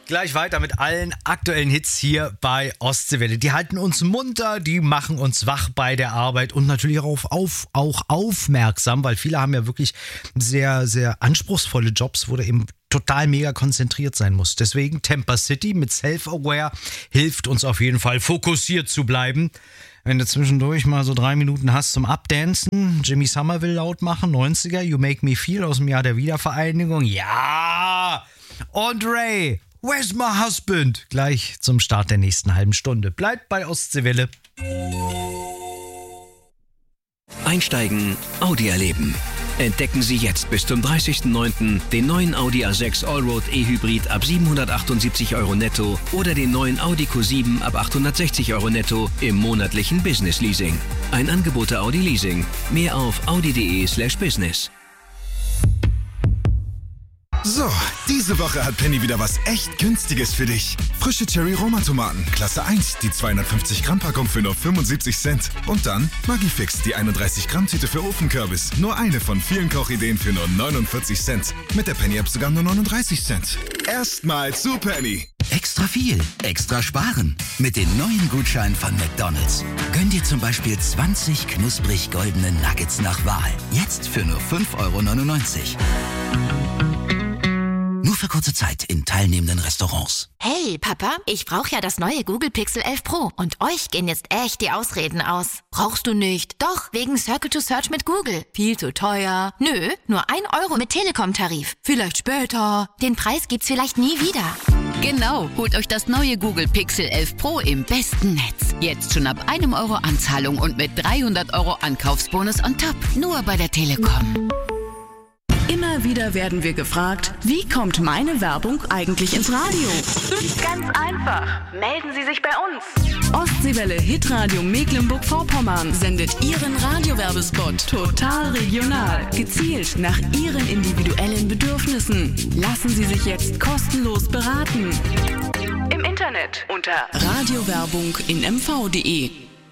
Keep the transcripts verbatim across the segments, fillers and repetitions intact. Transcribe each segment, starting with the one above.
Gleich weiter mit allen aktuellen Hits hier bei Ostseewelle. Die halten uns munter, die machen uns wach bei der Arbeit und natürlich auch, auf, auch aufmerksam, weil viele haben ja wirklich sehr, sehr anspruchsvolle Jobs, wo du eben total mega konzentriert sein muss. Deswegen Temper City mit Self-Aware hilft uns auf jeden Fall, fokussiert zu bleiben. Wenn du zwischendurch mal so drei Minuten hast zum Abdancen, Jimmy Somerville laut machen, neunziger, You Make Me Feel aus dem Jahr der Wiedervereinigung. Ja! Und Ray, Where's My Husband? Gleich zum Start der nächsten halben Stunde. Bleibt bei Ostseewelle. Einsteigen, Audi erleben. Entdecken Sie jetzt bis zum dreißigsten neunten den neuen Audi A sechs Allroad E-Hybrid ab siebenhundertachtundsiebzig Euro netto oder den neuen Audi Q sieben ab achthundertsechzig Euro netto im monatlichen Business Leasing. Ein Angebot der Audi Leasing. Mehr auf audi.de slash business. So, diese Woche hat Penny wieder was echt Günstiges für dich. Frische Cherry-Roma-Tomaten, Klasse eins, die zweihundertfünfzig Gramm Packung für nur fünfundsiebzig Cent. Und dann Magifix, die einunddreißig Gramm Tüte für Ofenkürbis. Nur eine von vielen Kochideen für nur neunundvierzig Cent. Mit der Penny-App sogar nur neununddreißig Cent. Erstmal zu Penny. Extra viel, extra sparen. Mit den neuen Gutscheinen von McDonald's. Gönn dir zum Beispiel zwanzig knusprig goldene Nuggets nach Wahl. Jetzt für nur fünf Euro neunundneunzig. Nur für kurze Zeit in teilnehmenden Restaurants. Hey, Papa, ich brauche ja das neue Google Pixel elf Pro. Und euch gehen jetzt echt die Ausreden aus. Brauchst du nicht? Doch, wegen Circle to Search mit Google. Viel zu teuer. Nö, nur ein Euro mit Telekom-Tarif. Vielleicht später. Den Preis gibt's vielleicht nie wieder. Genau, holt euch das neue Google Pixel elf Pro im besten Netz. Jetzt schon ab einem Euro Anzahlung und mit dreihundert Euro Ankaufsbonus on top. Nur bei der Telekom. Immer wieder werden wir gefragt, wie kommt meine Werbung eigentlich ins Radio? Ganz einfach. Melden Sie sich bei uns. Ostseewelle Hitradio Mecklenburg-Vorpommern sendet Ihren Radiowerbespot total regional, gezielt nach Ihren individuellen Bedürfnissen. Lassen Sie sich jetzt kostenlos beraten. Im Internet unter radiowerbung in m v punkt de.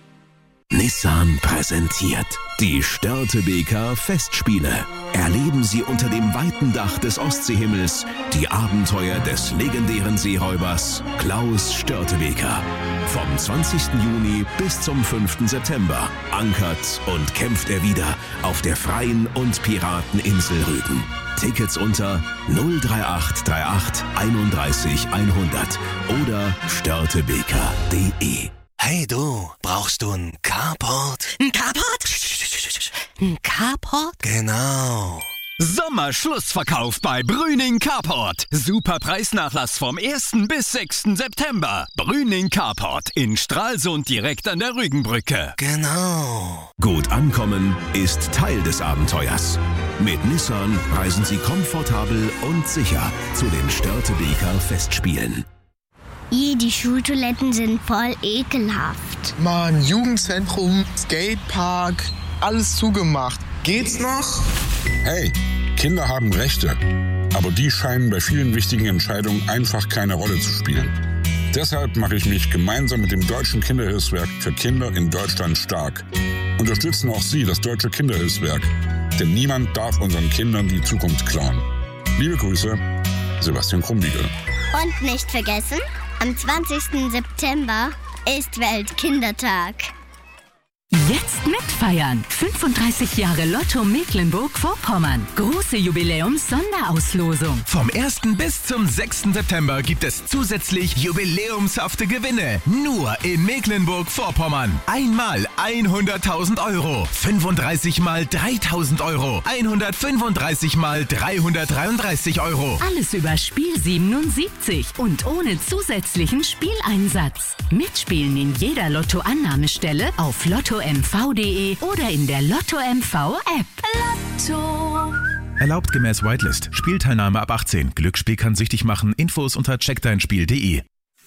Nissan präsentiert die Störtebeker Festspiele. Erleben Sie unter dem weiten Dach des Ostseehimmels die Abenteuer des legendären Seeräubers Klaus Störtebeker. Vom zwanzigsten Juni bis zum fünften September ankert und kämpft er wieder auf der freien und Pirateninsel Rügen. Tickets unter null drei acht drei acht einunddreißig hundert oder störtebeker punkt de. Hey du, brauchst du einen Carport? Ein Carport? Ein Carport? Genau. Sommerschlussverkauf bei Brüning Carport. Super Preisnachlass vom ersten bis sechsten September. Brüning Carport in Stralsund direkt an der Rügenbrücke. Genau. Gut ankommen ist Teil des Abenteuers. Mit Nissan reisen Sie komfortabel und sicher zu den Störtebeker Festspielen. Die Schultoiletten sind voll ekelhaft. Mann, Jugendzentrum, Skatepark, alles zugemacht. Geht's noch? Hey, Kinder haben Rechte. Aber die scheinen bei vielen wichtigen Entscheidungen einfach keine Rolle zu spielen. Deshalb mache ich mich gemeinsam mit dem Deutschen Kinderhilfswerk für Kinder in Deutschland stark. Unterstützen auch Sie das Deutsche Kinderhilfswerk. Denn niemand darf unseren Kindern die Zukunft klauen. Liebe Grüße, Sebastian Krumbiegel. Und nicht vergessen, am zwanzigsten September ist Weltkindertag. Jetzt mitfeiern. fünfunddreißig Jahre Lotto Mecklenburg-Vorpommern. Große Jubiläums-Sonderauslosung. Vom ersten bis zum sechsten September gibt es zusätzlich jubiläumshafte Gewinne. Nur in Mecklenburg-Vorpommern. Einmal hunderttausend Euro. fünfunddreißig mal dreitausend Euro. hundertfünfunddreißig mal dreihundertdreiunddreißig Euro. Alles über Spiel siebenundsiebzig und ohne zusätzlichen Spieleinsatz. Mitspielen in jeder Lotto-Annahmestelle auf lotto m v punkt de oder in der Lotto M V App. Lotto. Erlaubt gemäß Whitelist. Spielteilnahme ab achtzehn. Glücksspiel kann süchtig machen. Infos unter check dein spiel punkt de.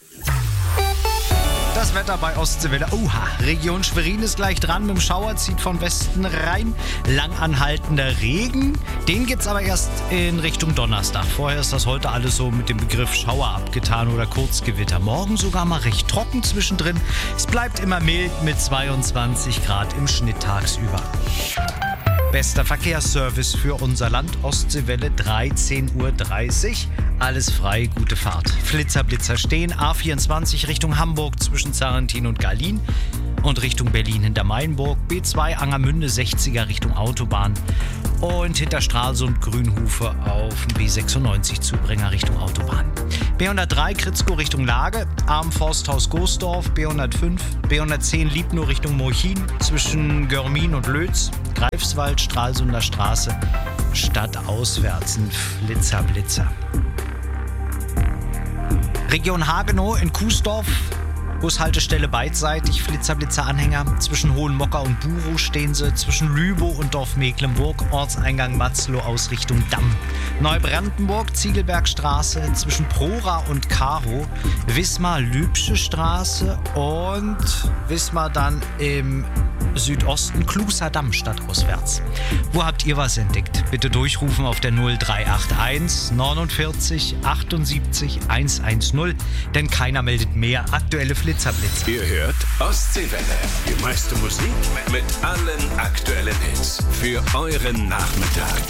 Das Wetter bei Ostseewelle. Oha, Region Schwerin ist gleich dran. Mit dem Schauer zieht von Westen rein. Langanhaltender Regen. Den gibt's aber erst in Richtung Donnerstag. Vorher ist das heute alles so mit dem Begriff Schauer abgetan oder Kurzgewitter. Morgen sogar mal recht trocken zwischendrin. Es bleibt immer mild mit zweiundzwanzig Grad im Schnitt tagsüber. Bester Verkehrsservice für unser Land, Ostseewelle, dreizehn Uhr dreißig. Alles frei, gute Fahrt. Flitzer, Blitzer stehen. A vierundzwanzig Richtung Hamburg zwischen Sarrentin und Garlin und Richtung Berlin hinter Mainburg. B zwei Angermünde sechziger Richtung Autobahn und hinter Stralsund Grünhufe auf dem B sechsundneunzig Zubringer Richtung Autobahn. B hundertdrei Kritzkow Richtung Lage, am Forsthaus Goesdorf, B hundertfünf, B hundertzehn Liebnow Richtung Murchin zwischen Görmin und Lötz, Greifswald, Stralsunder Straße, stadtauswärts ein Flitzer, Blitzer. Region Hagenow in Kuesdorf, Bushaltestelle beidseitig, Flitzer-Blitzer-Anhänger. Zwischen Hohenmocker und Burow stehen sie, zwischen Lübow und Dorf Mecklenburg, Ortseingang Matzlow aus Richtung Damm. Neubrandenburg, Ziegelbergstraße, zwischen Prora und Karow, Wismar-Lübsche Straße und Wismar dann im Südosten, Kluser Damm stadtauswärts. Wo habt ihr was entdeckt? Bitte durchrufen auf der null drei acht eins neunundvierzig achtundsiebzig hundertzehn, denn keiner meldet mehr aktuelle Flitzerblitzer. Ihr hört Ostseewelle, die meiste Musik mit allen aktuellen Hits für euren Nachmittag.